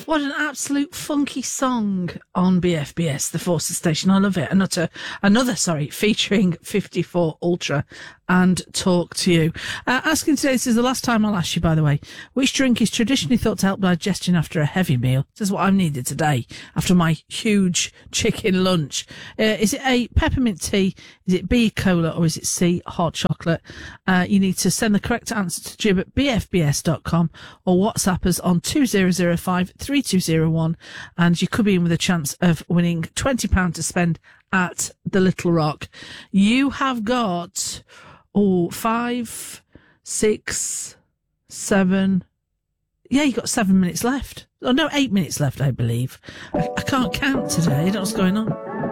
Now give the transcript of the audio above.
What an absolute funky song on BFBS, the Forces station. I love it. Another, featuring 54 Ultra and Talk to You. Asking today, this is the last time I'll ask you, by the way, which drink is traditionally thought to help digestion after a heavy meal? This is what I've needed today after my huge chicken lunch. Is it A, peppermint tea? Is it B, cola? Or is it C, hot chocolate? You need to send the correct answer to jib at bfbs.com or WhatsApp us on 2005 3201, and you could be in with a chance of winning £20 to spend at the Little Rock. You have got 5, 6, 7. Yeah, you got 7 minutes left. Oh no, 8 minutes left, I believe. I can't count today. I don't know what's going on.